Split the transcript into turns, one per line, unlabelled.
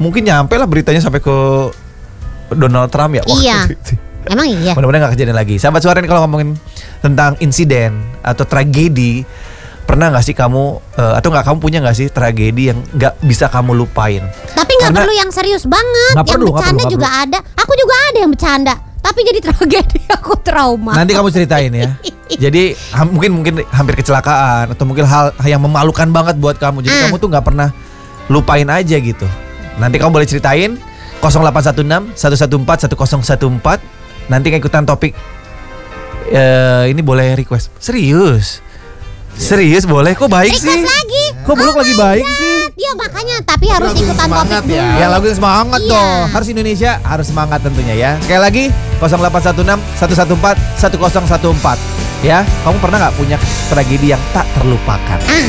mungkin nyampe lah beritanya sampai ke Donald Trump ya.
Iya. Emang iya.
Mudah-mudahan gak kejadian lagi. Sahabat Suara ini kalau ngomongin tentang insiden atau tragedi, pernah gak sih kamu atau gak kamu punya gak sih tragedi yang gak bisa kamu lupain?
Tapi gak perlu yang serius banget.
Yang
bercanda juga ada. Aku juga ada yang bercanda, tapi jadi tragedi, aku trauma.
Nanti kamu ceritain ya. Jadi mungkin hampir kecelakaan atau mungkin hal yang memalukan banget buat kamu. Jadi kamu tuh gak pernah lupain aja gitu. Nanti kamu boleh ceritain 0816 114 1014. Nanti ikutan topik ini boleh request. Serius boleh. Kok baik
request
sih
lagi.
Kok Buluk lagi baik sih.
Iya makanya. Tapi harus ikutan topik dulu.
Ya lagu yang semangat dong. Harus Indonesia, harus semangat tentunya ya. Sekali lagi 0816 114 1014. Ya, kamu pernah gak punya tragedi yang tak terlupakan?